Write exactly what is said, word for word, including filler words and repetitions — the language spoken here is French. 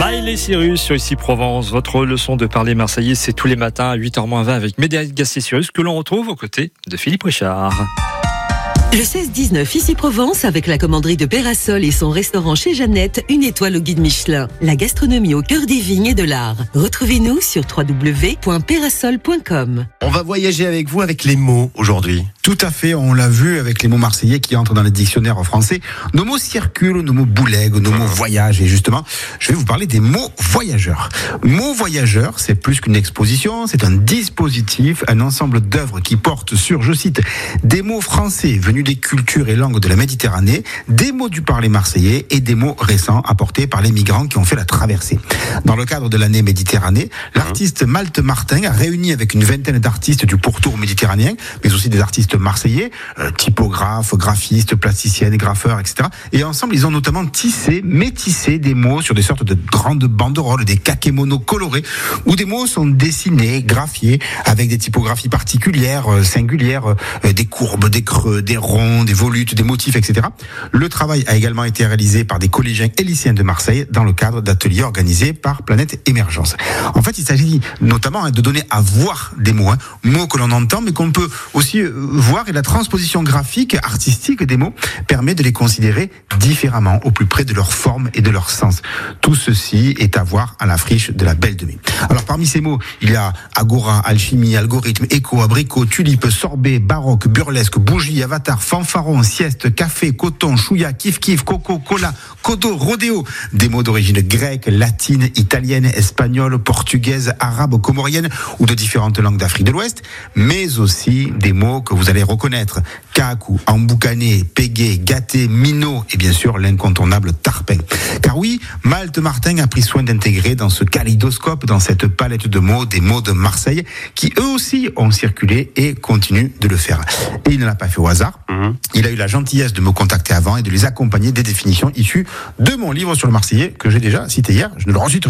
Miley Cyrus sur Ici Provence. Votre leçon de parler marseillais, c'est tous les matins à huit heures moins vingt avec Médéric Gastier-Cyrus que l'on retrouve aux côtés de Philippe Richard. Le seize dix-neuf Ici Provence avec la commanderie de Pérasol et son restaurant chez Jeannette, une étoile au guide Michelin. La gastronomie au cœur des vignes et de l'art. Retrouvez-nous sur w w w point pérasol point com. On va voyager avec vous avec les mots aujourd'hui. Tout à fait, on l'a vu avec les mots marseillais qui entrent dans les dictionnaires français. Nos mots circulent, nos mots bouleguent, nos mots voyagent. Et justement, je vais vous parler des mots voyageurs. Mots voyageurs, c'est plus qu'une exposition, c'est un dispositif, un ensemble d'œuvres qui portent sur, je cite, des mots français venus des cultures et langues de la Méditerranée, des mots du parler marseillais et des mots récents apportés par les migrants qui ont fait la traversée. Dans le cadre de l'année Méditerranée, l'artiste Malte Martin a réuni avec une vingtaine d'artistes du pourtour méditerranéen, mais aussi des artistes marseillais, euh, typographes, graphistes, plasticiennes, graffeurs, et cetera. Et ensemble, ils ont notamment tissé, métissé des mots sur des sortes de grandes banderoles, des kakémonos colorés, où des mots sont dessinés, graphiés, avec des typographies particulières, euh, singulières, euh, des courbes, des creux, des ronds, des volutes, des motifs, et cetera. Le travail a également été réalisé par des collégiens et lycéens de Marseille dans le cadre d'ateliers organisés par Planète Émergence. En fait, il s'agit notamment de donner à voir des mots, hein, mots que l'on entend, mais qu'on peut aussi voir, et la transposition graphique, artistique des mots permet de les considérer différemment, au plus près de leur forme et de leur sens. Tout ceci est à voir à la friche de la Belle de Mai. Alors, parmi ces mots, il y a agora, alchimie, algorithme, écho, abricot, tulipe, sorbet, baroque, burlesque, bougie, avatar, fanfaron, sieste, café, coton, chouïa, kiff-kiff, coco, cola, codo, rodéo. Des mots d'origine grecque, latine, italienne, espagnole, portugaise, arabe, comorienne ou de différentes langues d'Afrique de l'Ouest, mais aussi des mots que vous allez reconnaître. Kakou, emboucané, pégué, gâté, minot et bien sûr l'incontournable tarpin. Car oui, Malte Martin a pris soin d'intégrer dans ce kaléidoscope, dans cette palette de mots, des mots de Marseille qui eux aussi ont circulé et continuent de le faire. Et il ne l'a pas fait au hasard. Mmh. Il a eu la gentillesse de me contacter avant et de les accompagner des définitions issues de mon livre sur le Marseillais que j'ai déjà cité hier. Je ne le reçu